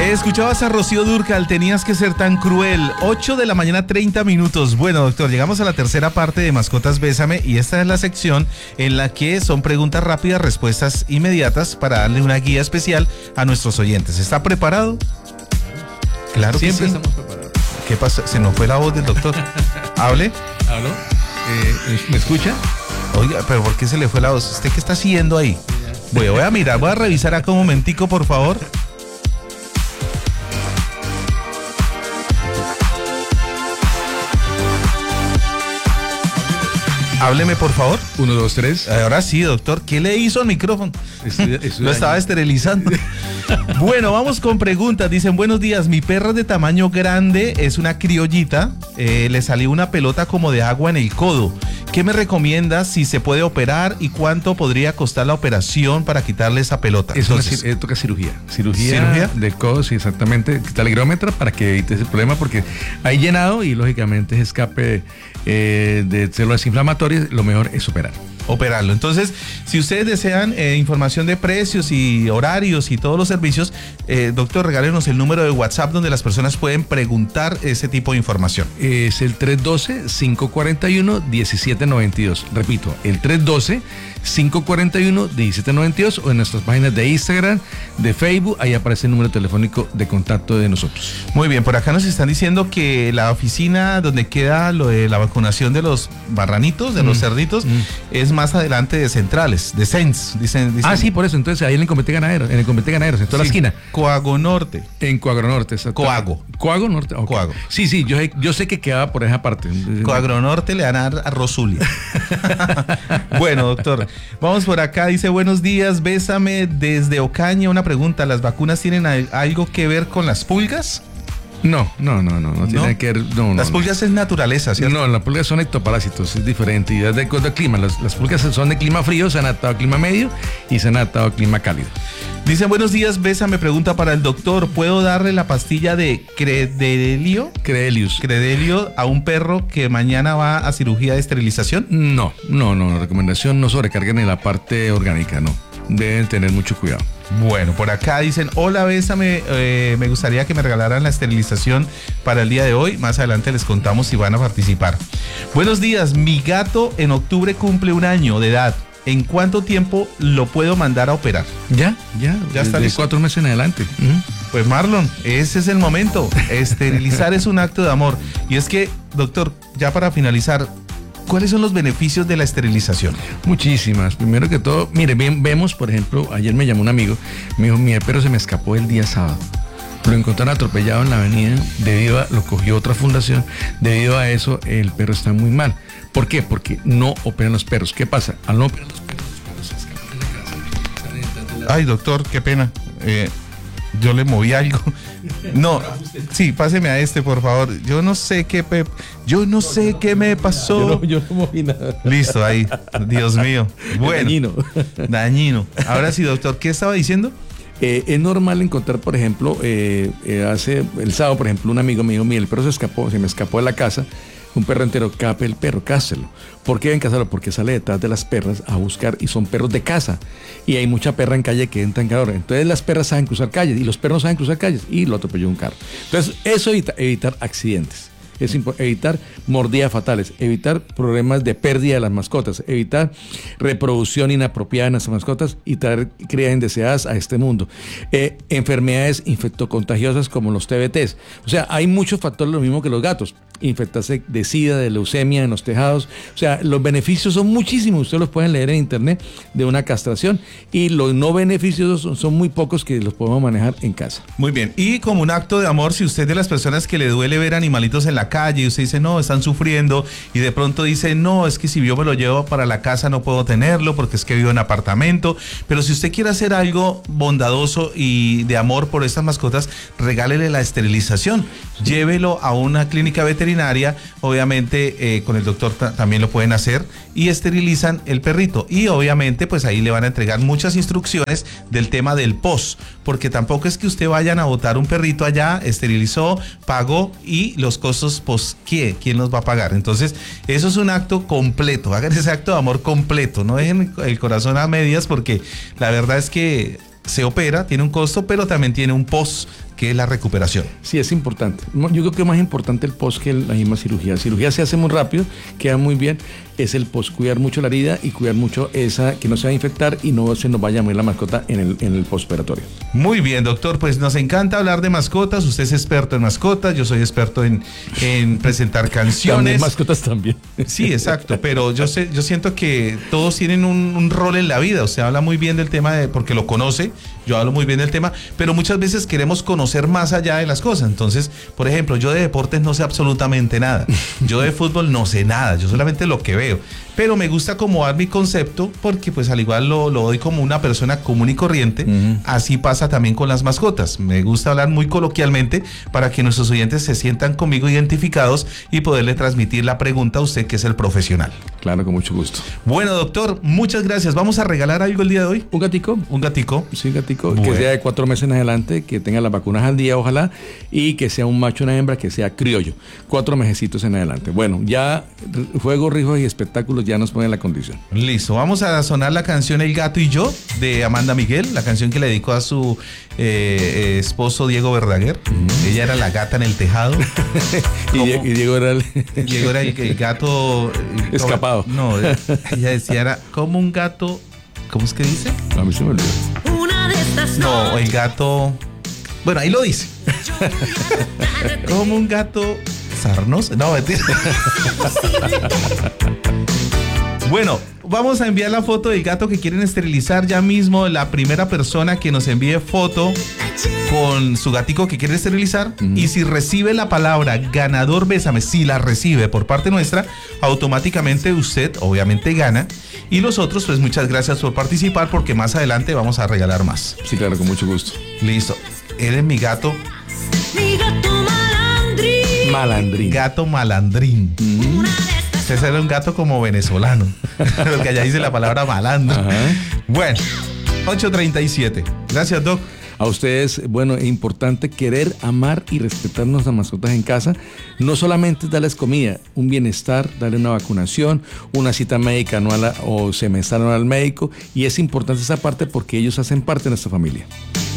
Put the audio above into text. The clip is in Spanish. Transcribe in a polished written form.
Escuchabas a Rocío Dúrcal, tenías que ser tan cruel. 8 de la mañana, 30 minutos. Bueno, doctor, llegamos a la tercera parte de Mascotas Bésame y esta es la sección en la que son preguntas rápidas, respuestas inmediatas para darle una guía especial a nuestros oyentes. ¿Está preparado? Claro que siempre sí. Estamos preparados. ¿Qué pasa? Se nos fue la voz del doctor. ¿Hable? ¿Aló? ¿Me escucha? Oiga, pero ¿por qué se le fue la voz? ¿Usted qué está haciendo ahí? Voy a mirar, voy a revisar acá un momentico, por favor. Hábleme, por favor. 1, 2, 3. Ahora sí, doctor. ¿Qué le hizo al micrófono? Lo estaba esterilizando. Bueno, vamos con preguntas. Dicen, buenos días, mi perra es de tamaño grande, es una criollita, le salió una pelota como de agua en el codo. ¿Qué me recomiendas si se puede operar y cuánto podría costar la operación para quitarle esa pelota? Toca cirugía. ¿Cirugía? Del codo, sí, exactamente. Quitar el higrómetro para que evite ese problema porque hay llenado y lógicamente es escape de células inflamatorias. Lo mejor es operarlo. Entonces, si ustedes desean información de precios y horarios y todos los servicios, doctor, regálenos el número de WhatsApp donde las personas pueden preguntar ese tipo de información. Es el 312-541-1792. Repito, el 312-541-1792 o en nuestras páginas de Instagram, de Facebook, ahí aparece el número telefónico de contacto de nosotros. Muy bien, por acá nos están diciendo que la oficina donde queda lo de la vacunación de los marranitos, de los cerditos, es más adelante de Centrales, de Sens, dicen. Ah, sí, por eso, entonces ahí en el Comité Ganadero, en toda la esquina. Coago Norte. En Coago Norte, Coago Norte. Okay. Coago. Sí, yo sé que quedaba por esa parte. Coago Norte le van a dar a Rosulia. Bueno, doctor, vamos por acá, dice, buenos días, bésame desde Ocaña, una pregunta, ¿las vacunas tienen algo que ver con las pulgas? No tiene que ver. Las pulgas es naturaleza, ¿cierto? No, las pulgas son ectoparásitos, es diferente. Y es de acuerdo al clima. Las pulgas son de clima frío, se han adaptado a clima medio y se han adaptado a clima cálido. Dicen, buenos días, Besa, me pregunta para el doctor, ¿puedo darle la pastilla de Credelio a un perro que mañana va a cirugía de esterilización? No, la recomendación no sobrecarguen en la parte orgánica, no. Deben tener mucho cuidado. Bueno, por acá dicen, hola Bésame, me gustaría que me regalaran la esterilización para el día de hoy. Más adelante les contamos si van a participar. Buenos días, mi gato en octubre cumple 1 año de edad. ¿En cuánto tiempo lo puedo mandar a operar? Ya está listo. 4 meses en adelante. Pues Marlon, ese es el momento. Esterilizar es un acto de amor. Y es que, doctor, ya para finalizar, ¿cuáles son los beneficios de la esterilización? Muchísimas. Primero que todo, mire, vemos, por ejemplo, ayer me llamó un amigo, me dijo, mi perro se me escapó el día sábado. Lo encontraron atropellado en la avenida, lo cogió otra fundación, debido a eso el perro está muy mal. ¿Por qué? Porque no operan los perros. ¿Qué pasa? Al no operar los perros se escapan de la casa. Ay, doctor, qué pena. Yo le moví algo. No, sí, páseme a este, por favor. Yo no sé qué me pasó. Yo no moví nada. Listo, ahí. Dios mío. Bueno. Dañino. Ahora sí, doctor, ¿qué estaba diciendo? Es normal encontrar, por ejemplo, hace el sábado, por ejemplo, un amigo me dijo, mira, el perro se me escapó de la casa. Un perro entero, cape el perro, cáselo. ¿Por qué deben cazarlo? Porque sale detrás de las perras a buscar y son perros de caza. Y hay mucha perra en calle que entra en calor. Entonces las perras saben cruzar calles y los perros no saben cruzar calles y lo atropelló un carro. Entonces eso evitar accidentes. Es evitar mordidas fatales, evitar problemas de pérdida de las mascotas, evitar reproducción inapropiada en las mascotas y traer crías indeseadas a este mundo. Enfermedades infectocontagiosas como los TBTs. O sea, hay muchos factores, lo mismo que los gatos. Infectarse de sida, de leucemia en los tejados. O sea, los beneficios son muchísimos. Ustedes los pueden leer en internet de una castración. Y los no beneficios son muy pocos que los podemos manejar en casa. Muy bien. Y como un acto de amor, si usted es de las personas que le duele ver animalitos en la calle y usted dice, no, están sufriendo, y de pronto dice, no, es que si yo me lo llevo para la casa no puedo tenerlo porque es que vivo en apartamento. Pero si usted quiere hacer algo bondadoso y de amor por estas mascotas, regálele la esterilización. Llévelo a una clínica veterinaria, obviamente con el doctor también lo pueden hacer, y esterilizan el perrito. Y obviamente pues ahí le van a entregar muchas instrucciones del tema del post, porque tampoco es que usted vayan a botar un perrito allá, esterilizó, pagó y los costos post, ¿quién los va a pagar? Entonces eso es un acto completo, hagan ese acto de amor completo, no dejen el corazón a medias, porque la verdad es que se opera, tiene un costo, pero también tiene un post que es la recuperación. Sí, es importante. Yo creo que es más importante el post que la misma cirugía. La cirugía se hace muy rápido, queda muy bien. Es el post, cuidar mucho la herida y cuidar mucho esa que no se va a infectar y no se nos vaya a morir la mascota en el postoperatorio. Muy bien, doctor, pues nos encanta hablar de mascotas. Usted es experto en mascotas, yo soy experto en presentar canciones. También mascotas también. Sí, exacto, pero yo siento que todos tienen un rol en la vida. Usted habla muy bien del tema porque lo conoce, yo hablo muy bien del tema, pero muchas veces queremos conocer más allá de las cosas. Entonces, por ejemplo, yo de deportes no sé absolutamente nada. Yo de fútbol no sé nada, yo solamente lo que veo. Pero me gusta acomodar mi concepto porque pues al igual lo doy como una persona común y corriente. Así pasa también con las mascotas. Me gusta hablar muy coloquialmente para que nuestros oyentes se sientan conmigo identificados y poderle transmitir la pregunta a usted, que es el profesional. Claro, con mucho gusto. Bueno, doctor, muchas gracias. ¿Vamos a regalar algo el día de hoy? ¿Un gatico? ¿Un gatico? Sí, un gatico. Bueno. Que sea de 4 meses en adelante, que tenga las vacunas al día, ojalá, y que sea un macho, una hembra, que sea criollo. 4 mesecitos en adelante. Bueno, ya juegos, rifos y espectáculos ya nos ponen la condición. Listo, vamos a sonar la canción El Gato y Yo de Amanda Miguel, la canción que le dedicó a su esposo Diego Verdaguer. Ella era la gata en el tejado. y Diego era el... Diego era el gato escapado. No, ella decía era como un gato. ¿Cómo es que dice? A mí se me olvidó. No, el gato. Bueno, ahí lo dice. Como un gato sarnoso. No, mentira. Bueno, vamos a enviar la foto del gato que quieren esterilizar ya mismo. La primera persona que nos envíe foto con su gatico que quiere esterilizar, y si recibe la palabra ganador bésame, si la recibe por parte nuestra, automáticamente usted obviamente gana. Y los otros, pues muchas gracias por participar, porque más adelante vamos a regalar más. Sí, claro, con mucho gusto. Listo. Eres mi gato. Mi gato malandrín. Malandrín. Gato malandrín. Ese era un gato como venezolano. Porque allá dice la palabra malandro. Ajá. Bueno, 8:37. Gracias, Doc. A ustedes, bueno, es importante querer, amar y respetar nuestras mascotas en casa. No solamente es darles comida, un bienestar, darle una vacunación, una cita médica anual o semestral al médico. Y es importante esa parte porque ellos hacen parte de nuestra familia.